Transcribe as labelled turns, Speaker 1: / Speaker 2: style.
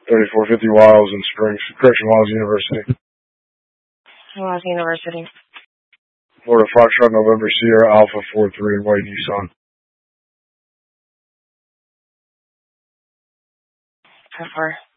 Speaker 1: 3450 Wiles in Springs. Correction, Wiles University.
Speaker 2: Wiles University.
Speaker 1: Florida Foxtrot, November Sierra Alpha 43 in white Nissan.
Speaker 2: 10-4.